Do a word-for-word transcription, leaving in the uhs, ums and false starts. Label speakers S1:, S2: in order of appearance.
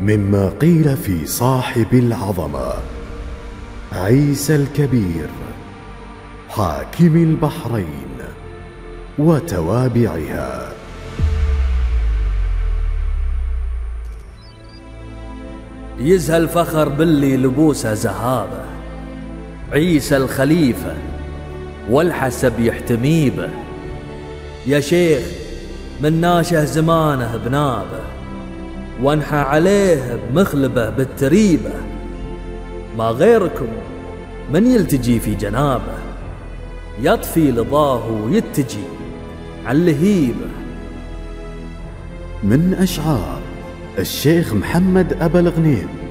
S1: مما قيل في صاحب العظمة عيسى الكبير حاكم البحرين وتوابعها.
S2: يزهى الفخر باللي لبوسه زهابه، عيسى الخليفة والحسب يحتمي به. يا شيخ من ناشه زمانه بنابه، وانحى عليه بمخلبه بالتريبة. ما غيركم من يلتجي في جنابه، يطفي لضاه ويتجي على اللهيبة.
S1: من أشعار الشيخ محمد أبا الغنيم.